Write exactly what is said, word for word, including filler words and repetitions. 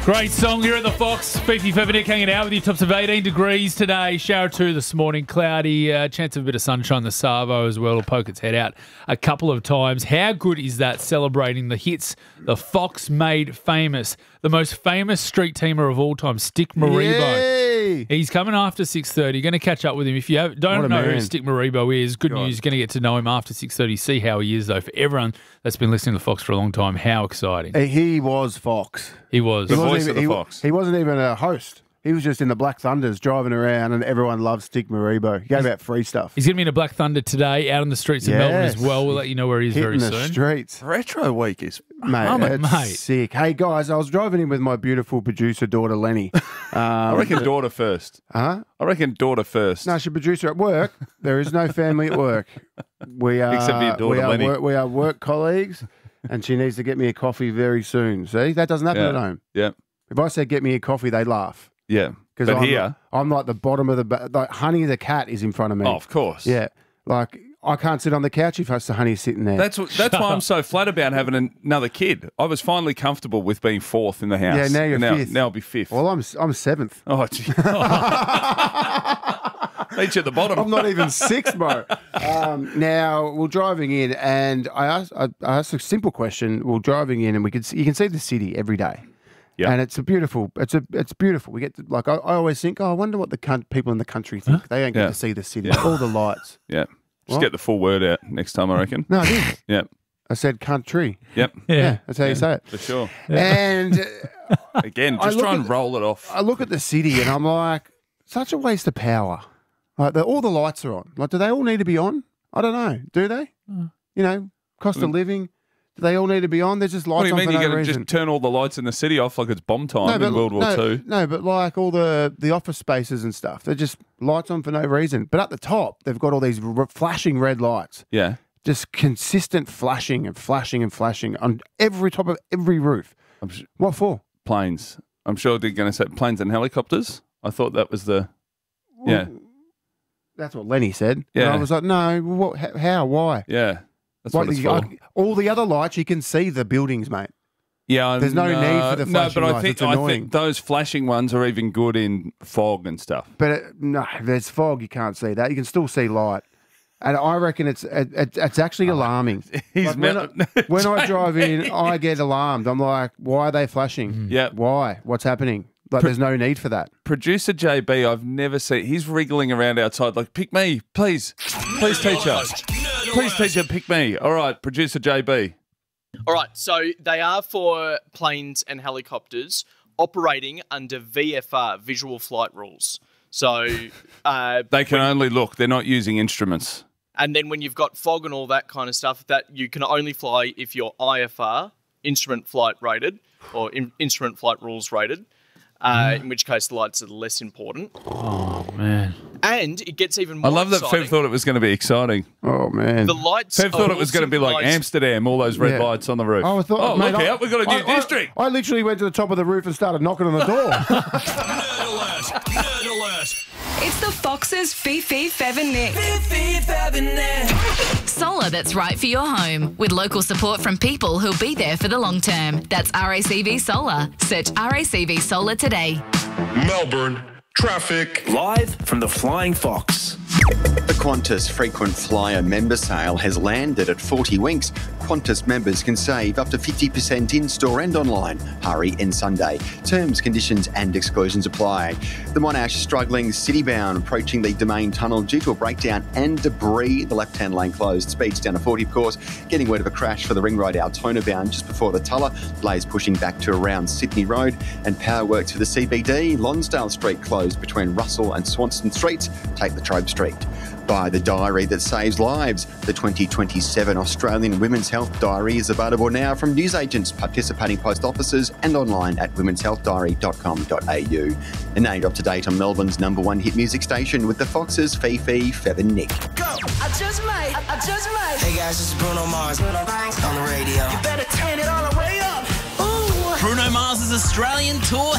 Great song here at the Fox. Fifi Fevenick hanging out with you. Tops of eighteen degrees today. Shower two this morning. Cloudy. Uh, chance of a bit of sunshine. The Savo as well will poke its head out a couple of times. How good is that, celebrating the hits the Fox made famous? The most famous street teamer of all time, Stick Maribo. Yay! He's coming after six thirty. You're going to catch up with him. If you have, don't know man. who Stick Maribo is, good God. news. You're going to get to know him after six thirty. See how he is, though. For everyone that's been listening to the Fox for a long time, how exciting. He was Fox. He was. He The wasn't voice even, of the he, Fox. He wasn't even a host. He was just in the Black Thunders driving around, and everyone loved Stick Maribo. He gave out free stuff. He's going to be in a Black Thunder today, out on the streets of Melbourne as Yes. well. We'll let you know where he is very Hitting the soon. streets. Retro Week is Mate, Oh, it's mate. sick. Hey, guys, I was driving in with my beautiful producer daughter, Lenny. Um, I reckon daughter first. Huh? I reckon daughter first. No, she producer at work. There is no family at work. We are, Except for your daughter, we are, Lenny. work, we are work colleagues, and she needs to get me a coffee very soon. See, that doesn't happen Yeah. at home. Yeah, If I said get me a coffee, they laugh. yeah. Because But I'm, here, I'm like the bottom of the ba- like Honey the cat is in front of me. oh, of course. Yeah, like I can't sit on the couch if the Honey's sitting there. That's what, that's why I'm so flat about having another kid. I was finally comfortable with being fourth in the house. Yeah, now you're now, fifth. Now I'll be fifth. well, I'm I'm seventh. oh, gee. Each at the bottom. I'm not even sixth, bro. Um, now we're driving in, and I asked I, I asked a simple question. We're driving in, and we could see, you can see the city every day. Yeah. And it's a beautiful, it's a, it's beautiful. We get to, like I, I always think, oh, I wonder what the cunt, people in the country think. They don't get Yeah. to see the city, Yeah. all the lights. Yeah. Just What? get the full word out next time, I reckon. No, I did. Yep. I said country. Yep. Yeah. Yeah, that's how you say it. For sure. And uh, Again, I just look try at and the- roll it off. I look at the city, and I'm like, such a waste of power. Like the, all the lights are on. Like, do they all need to be on? I don't know. Do they? You know, cost of living. Do they all need to be on? There's just lights What do you on mean for you're no going to reason. just turn all the lights in the city off like it's bomb time in World War no, Two? No, but like all the, the office spaces and stuff, they're just lights on for no reason. But at the top, they've got all these r- flashing red lights, Yeah. just consistent flashing and flashing and flashing on every top of every roof. I'm su- What for? planes. I'm sure they're going to say planes and helicopters. I thought that was the. Yeah. That's what Lenny said. And Yeah. I was like, no, what, h- how, why? Yeah. That's Why- what it's you- for. I- all the other lights, you can see the buildings, mate. Yeah, I'm- There's no need for the no, flashing but I lights. think It's I annoying. think those flashing ones are even good in fog and stuff. But it, no, there's fog. You can't see that. You can still see light. And I reckon it's it, it, it's actually alarming. He's Like, when, mel- I, when I drive in, I get alarmed. I'm like, why are they flashing? Yeah. Why? What's happening? Like, there's no need for that. Producer J B, I've never seen. He's wriggling around outside like, pick me, please, please, teacher, please, teacher, pick me. All right, producer J B. All right, so they are for planes and helicopters operating under V F R, visual flight rules. So, uh, They can only look. They're not using instruments. and then when you've got fog and all that kind of stuff, that you can only fly if you're I F R, instrument flight rated, or in, instrument flight rules rated. Uh, in which case the lights are less important. Oh, man. And it gets even I more love that exciting. Fev thought it was going to be exciting. Oh, man. The lights Fev are thought it was also going to be like lights- Amsterdam, all those red Yeah. lights on the roof. Oh, I thought, oh mate, look I, out, we've got a new I, district. I, I literally went to the top of the roof and started knocking on the door. It's the Fox's Fifi, Fev and Nick. Solar that's right for your home. With local support from people who'll be there for the long term. That's R A C V Solar. Search R A C V Solar today. Melbourne traffic. Live from the Flying Fox. The Qantas frequent flyer member sale has landed at forty winks. Qantas members can save up to fifty percent in-store and online. Hurry and Sunday. Terms, conditions and exclusions apply. The Monash struggling city-bound approaching the Domain Tunnel due to a breakdown and debris. The left-hand lane closed. Speeds down to forty, of course. Getting word of a crash for the Ring Road Altona bound just before the Tulla. Delays pushing back to around Sydney Road. And power works for the C B D. Lonsdale Street closed between Russell and Swanston Streets. Take the Trobe Street. By the diary that saves lives. The twenty twenty-seven Australian Women's Health Diary is available now from newsagents, participating post offices and online at womens health diary dot com dot a u. And now you're up to date on Melbourne's number one hit music station with the Foxes, Fifi, Fev and Nick. Go! I just might, I, I just might. Hey guys, this is Bruno Mars. Bruno Mars on the radio. You better turn it all the way up. Ooh. Bruno Mars' Australian tour